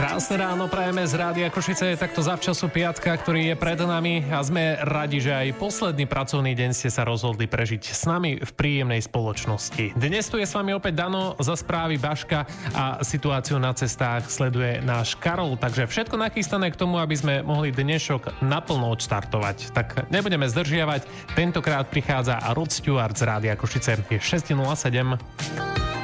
Krásne ráno prajeme z Rádia Košice, takto zavčasu piatka, ktorý je pred nami a sme radi, že aj posledný pracovný deň ste sa rozhodli prežiť s nami v príjemnej spoločnosti. Dnes tu je s vami opäť Dano, za správy Baška a situáciu na cestách sleduje náš Karol, takže všetko nachystané k tomu, aby sme mohli dnešok naplno odštartovať. Tak nebudeme zdržiavať, tentokrát prichádza Rod Stewart z Rádia Košice, je 6:07.